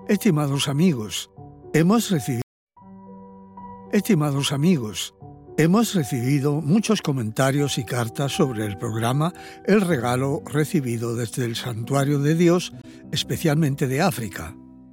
Estimados amigos, hemos recibido muchos comentarios y cartas sobre el programa El Regalo recibido desde el Santuario de Dios, especialmente de África.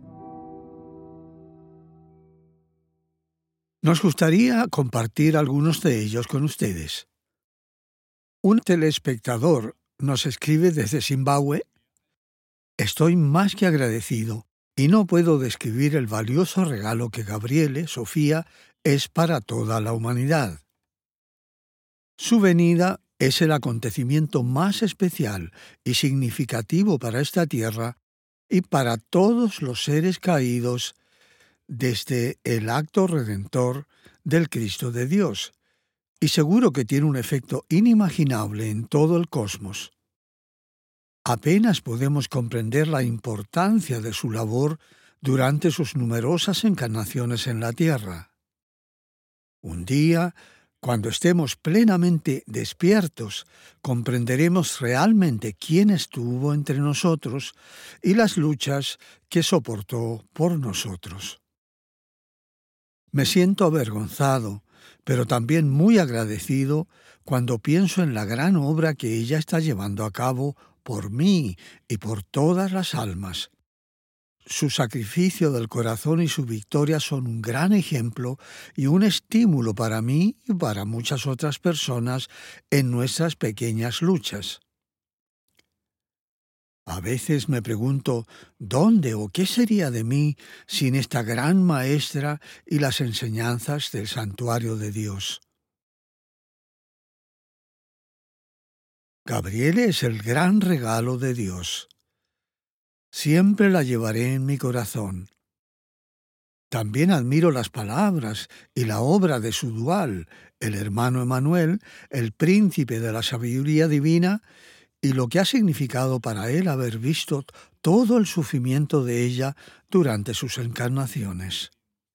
Nos gustaría compartir algunos de ellos con ustedes. Un telespectador nos escribe desde Zimbabue: «Estoy más que agradecido y no puedo describir el valioso regalo que Gabriele, Sofía, es para toda la humanidad. Su venida es el acontecimiento más especial y significativo para esta tierra y para todos los seres caídos desde el acto redentor del Cristo de Dios, y seguro que tiene un efecto inimaginable en todo el cosmos. Apenas podemos comprender la importancia de su labor durante sus numerosas encarnaciones en la tierra. Un día, cuando estemos plenamente despiertos, comprenderemos realmente quién estuvo entre nosotros y las luchas que soportó por nosotros. Me siento avergonzado, pero también muy agradecido cuando pienso en la gran obra que ella está llevando a cabo por mí y por todas las almas. Su sacrificio del corazón y su victoria son un gran ejemplo y un estímulo para mí y para muchas otras personas en nuestras pequeñas luchas. A veces me pregunto dónde o qué sería de mí sin esta gran maestra y las enseñanzas del Santuario de Dios. Gabriele es el gran regalo de Dios. Siempre la llevaré en mi corazón. También admiro las palabras y la obra de su dual, el hermano Emanuel, el príncipe de la sabiduría divina, y lo que ha significado para él haber visto todo el sufrimiento de ella durante sus encarnaciones.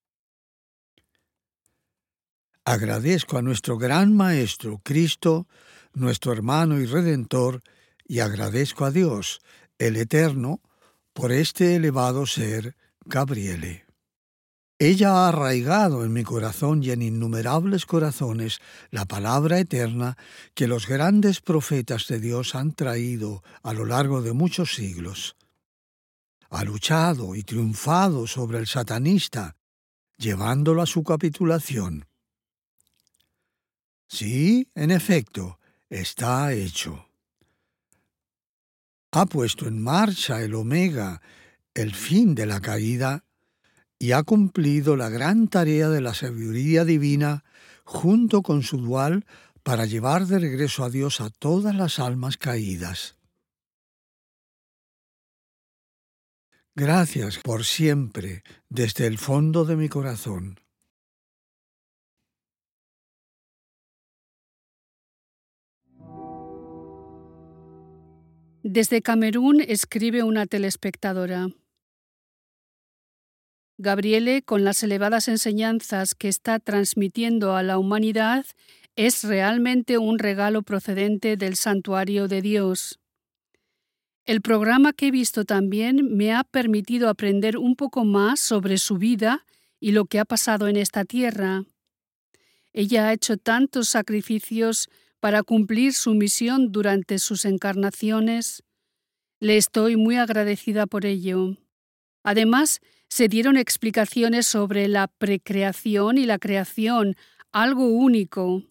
Agradezco a nuestro gran Maestro, Cristo, nuestro hermano y Redentor, y agradezco a Dios, el Eterno, por este elevado ser, Gabriele. Ella ha arraigado en mi corazón y en innumerables corazones la palabra eterna que los grandes profetas de Dios han traído a lo largo de muchos siglos. Ha luchado y triunfado sobre el satanista, llevándolo a su capitulación. Sí, en efecto, está hecho. Ha puesto en marcha el Omega, el fin de la caída, y ha cumplido la gran tarea de la sabiduría divina junto con su dual para llevar de regreso a Dios a todas las almas caídas. Gracias por siempre, desde el fondo de mi corazón. Desde Camerún escribe una telespectadora: Gabriele, con las elevadas enseñanzas que está transmitiendo a la humanidad, es realmente un regalo procedente del Santuario de Dios. El programa que he visto también me ha permitido aprender un poco más sobre su vida y lo que ha pasado en esta tierra. Ella ha hecho tantos sacrificios para cumplir su misión durante sus encarnaciones. Le estoy muy agradecida por ello. Además, se dieron explicaciones sobre la precreación y la creación, algo único.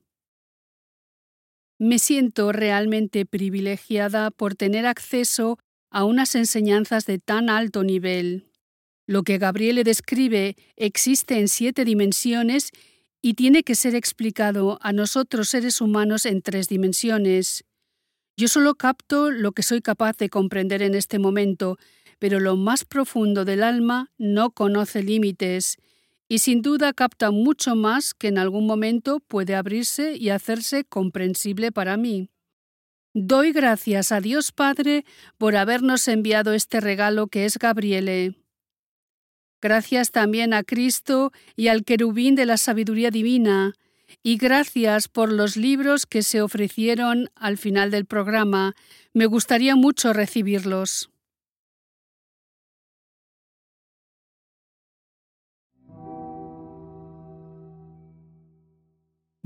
Me siento realmente privilegiada por tener acceso a unas enseñanzas de tan alto nivel. Lo que Gabriele describe existe en 7 dimensiones y tiene que ser explicado a nosotros seres humanos en 3 dimensiones. Yo solo capto lo que soy capaz de comprender en este momento, pero lo más profundo del alma no conoce límites y sin duda capta mucho más que en algún momento puede abrirse y hacerse comprensible para mí. Doy gracias a Dios Padre por habernos enviado este regalo que es Gabriele. Gracias también a Cristo y al querubín de la sabiduría divina, y gracias por los libros que se ofrecieron al final del programa. Me gustaría mucho recibirlos.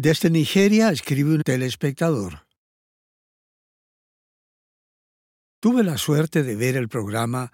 Desde Nigeria escribe un telespectador. Tuve la suerte de ver el programa